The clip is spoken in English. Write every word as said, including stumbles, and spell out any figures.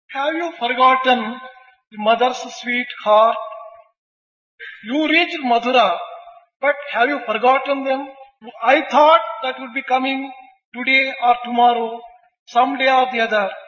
Have you forgotten the mother's sweet heart? You reached Mathura, but have you forgotten them? I thought that would be coming today or tomorrow, someday or the other.